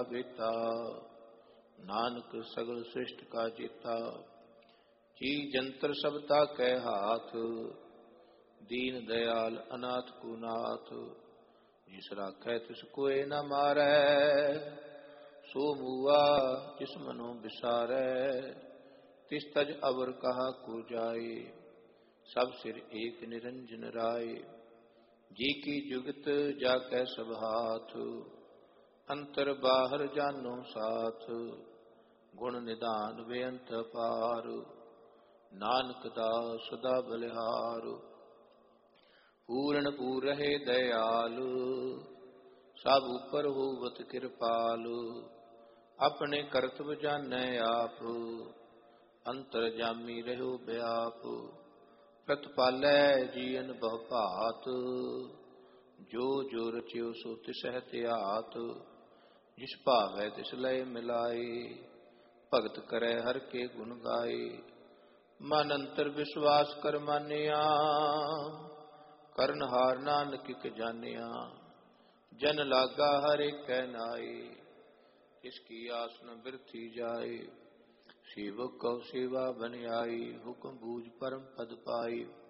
बेता, नानक सगल सृष्ट का जेता। जी जंतर सबता कै हाथ, दीन दयाल अनाथ को नाथ। जिस राखै तिस कोय न मारै, सो मूआ जिस मनो बिसारै। तिस तज अवर कहा को जाए, सब सिर एक निरंजन राय। जी की जुगत जाकै सब हाथ, अंतर बाहर जानो साथ। गुण निधान बेअंत पार, नानक दास सदा बलिहार। पूर्ण पूर रहे दयाल, सब उपर होवत कृपाल। अपने करतब जानै आप, अंतर जामी रहो व्याप। प्रतिपालै जीवन बहु भात, जो जो रचियो सो तिसह त्यात। जिस भावै तिस लय मिलाए, भगत करे हर के गुण गाए। मन अंतर विश्वास कर मानिया, करन हार नानक के जानिया। जन लागा हर एक कै नाई, तिसकी आस न बिरथी जाए। सेवक कौ सेवा बन आई, हुक्म बूझ परम पद पाई।